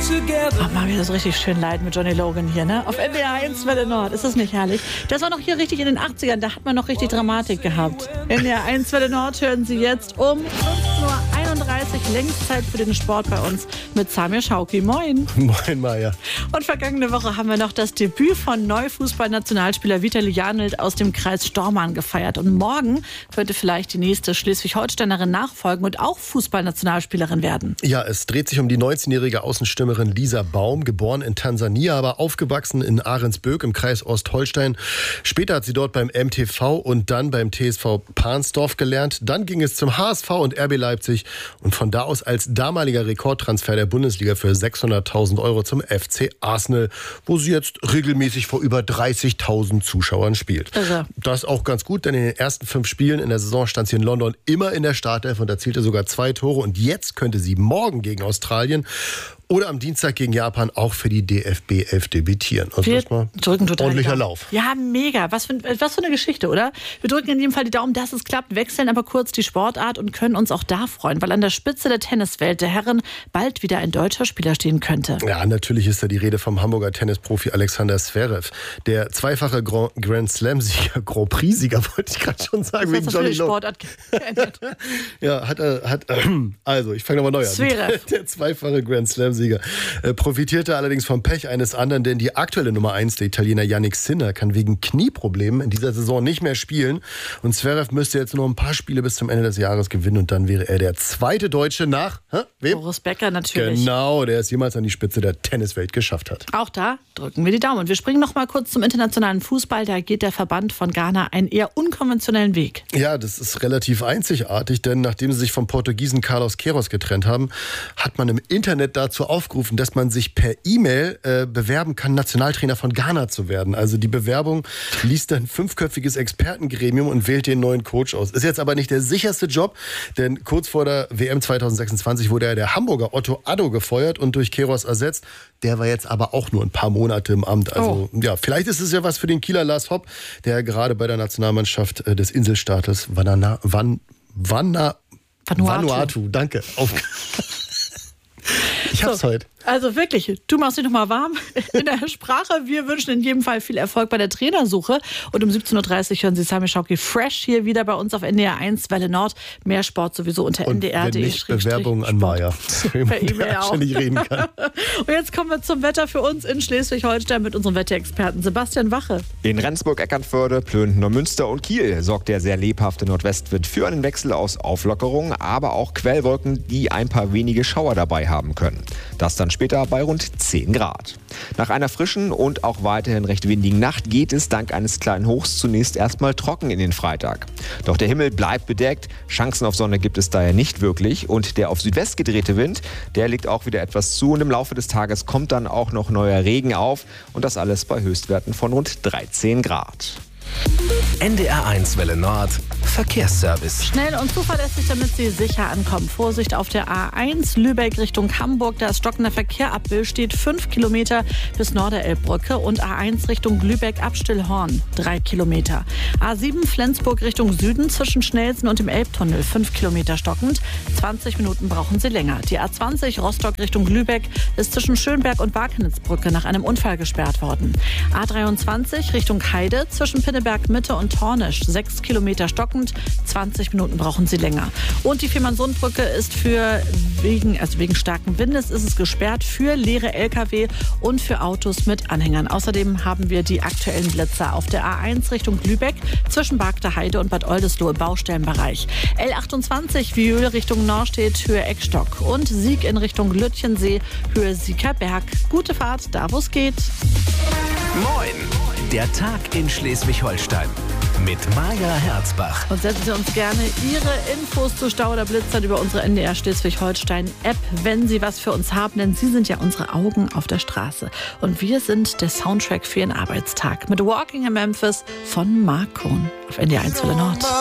Ach, mal wieder so richtig schön leid mit Johnny Logan hier, ne? Auf NDR 1 Welle Nord. Ist das nicht herrlich? Das war noch hier richtig in den 80ern. Da hat man noch richtig Dramatik gehabt. NDR 1 Welle Nord hören Sie jetzt um 15:31 Uhr. Längszeit für den Sport bei uns mit Samir Schauki. Moin. Moin, Maja. Und vergangene Woche haben wir noch das Debüt von Neufußball-Nationalspieler Vitali Janelt aus dem Kreis Stormarn gefeiert. Und morgen könnte vielleicht die nächste Schleswig-Holsteinerin nachfolgen und auch Fußballnationalspielerin werden. Ja, es dreht sich um die 19-jährige Außenstürmerin Lisa Baum, geboren in Tansania, aber aufgewachsen in Ahrensböck im Kreis Ostholstein. Später hat sie dort beim MTV und dann beim TSV Pansdorf gelernt. Dann ging es zum HSV und RB Leipzig und von da aus als damaliger Rekordtransfer der Bundesliga für 600.000 Euro zum FC Arsenal, wo sie jetzt regelmäßig vor über 30.000 Zuschauern spielt. Also. Das ist auch ganz gut, denn in den ersten 5 Spielen in der Saison stand sie in London immer in der Startelf und erzielte sogar 2 Tore. Und jetzt könnte sie morgen gegen Australien oder am Dienstag gegen Japan auch für die DFB 11 debütieren. Also Wir drücken total ordentlicher Daumen. Lauf. Ja, mega. Was für eine Geschichte, oder? Wir drücken in jedem Fall die Daumen, dass es klappt, wechseln aber kurz die Sportart und können uns auch da freuen, weil an der Spitze der Tenniswelt der Herren bald wieder ein deutscher Spieler stehen könnte. Ja, natürlich ist da die Rede vom Hamburger Tennisprofi Alexander Zverev. Der zweifache Grand Slam-Sieger, Grand Prix-Sieger, wollte ich gerade schon sagen, wegen Johnny Logan. Ja, also ich fange nochmal neu an. Zverev. Der zweifache Grand Slam-Sieger profitierte allerdings vom Pech eines anderen, denn die aktuelle Nummer 1, der Italiener Jannik Sinner, kann wegen Knieproblemen in dieser Saison nicht mehr spielen. Und Zverev müsste jetzt nur ein paar Spiele bis zum Ende des Jahres gewinnen und dann wäre er der zweite Deutsche nach wem? Boris Becker natürlich. Genau, der es jemals an die Spitze der Tenniswelt geschafft hat. Auch da drücken wir die Daumen. Wir springen noch mal kurz zum internationalen Fußball. Da geht der Verband von Ghana einen eher unkonventionellen Weg. Ja, das ist relativ einzigartig, denn nachdem sie sich vom Portugiesen Carlos Queiroz getrennt haben, hat man im Internet dazu aufgerufen, dass man sich per E-Mail bewerben kann, Nationaltrainer von Ghana zu werden. Also die Bewerbung liest ein 5-köpfiges Expertengremium und wählt den neuen Coach aus. Ist jetzt aber nicht der sicherste Job, denn kurz vor der WM 2026 wurde ja der Hamburger Otto Addo gefeuert und durch Queiroz ersetzt. Der war jetzt aber auch nur ein paar Monate im Amt. Also ja, vielleicht ist es ja was für den Kieler Lars Hopp, der gerade bei der Nationalmannschaft des Inselstaates Vanuatu, danke. Ich hab's heute. Also wirklich, du machst dich nochmal warm in der Sprache. Wir wünschen in jedem Fall viel Erfolg bei der Trainersuche. Und um 17:30 Uhr hören Sie Samir Schauki fresh hier wieder bei uns auf NDR 1 Welle Nord. Mehr Sport sowieso unter ndr.de. Nicht Bewerbungen an Maja. Per E-Mail auch. Nicht reden kann. Und jetzt kommen wir zum Wetter für uns in Schleswig-Holstein mit unserem Wetterexperten Sebastian Wache. In Rendsburg, Eckernförde, Plön, Neumünster und Kiel sorgt der sehr lebhafte Nordwestwind für einen Wechsel aus Auflockerung, aber auch Quellwolken, die ein paar wenige Schauer dabei haben können. Das dann später bei rund 10 Grad. Nach einer frischen und auch weiterhin recht windigen Nacht geht es dank eines kleinen Hochs zunächst erstmal trocken in den Freitag. Doch der Himmel bleibt bedeckt, Chancen auf Sonne gibt es daher nicht wirklich und der auf Südwest gedrehte Wind, der legt auch wieder etwas zu und im Laufe des Tages kommt dann auch noch neuer Regen auf und das alles bei Höchstwerten von rund 13 Grad. NDR 1 Welle Nord Verkehrsservice. Schnell und zuverlässig, damit Sie sicher ankommen. Vorsicht auf der A1 Lübeck Richtung Hamburg. Da ist stockender Verkehr ab Will steht 5 Kilometer bis Norderelbbrücke und A1 Richtung Lübeck ab Stillhorn 3 Kilometer. A7 Flensburg Richtung Süden zwischen Schnelsen und dem Elbtunnel 5 Kilometer stockend. 20 Minuten brauchen Sie länger. Die A20 Rostock Richtung Lübeck ist zwischen Schönberg und Barkenitzbrücke nach einem Unfall gesperrt worden. A23 Richtung Heide zwischen Pinneberg Mitte und Tornisch 6 Kilometer stockend. 20 Minuten brauchen Sie länger. Und die Fehmarnsundbrücke ist wegen starken Windes ist es gesperrt für leere Lkw und für Autos mit Anhängern. Außerdem haben wir die aktuellen Blitzer auf der A1 Richtung Lübeck zwischen Barkter Heide und Bad Oldesloe im Baustellenbereich. L28 Viöl Richtung Norstedt Höhe Eckstock und Sieg in Richtung Lütchensee Höhe Siekerberg. Gute Fahrt, da wo es geht. Moin, der Tag in Schleswig-Holstein mit Maja Herzbach. Und setzen Sie uns gerne Ihre Infos zu Stau oder Blitzern über unsere NDR Schleswig-Holstein-App, wenn Sie was für uns haben, denn Sie sind ja unsere Augen auf der Straße. Und wir sind der Soundtrack für Ihren Arbeitstag mit Walking in Memphis von Mark Cohn auf NDR 1 Welle Nord.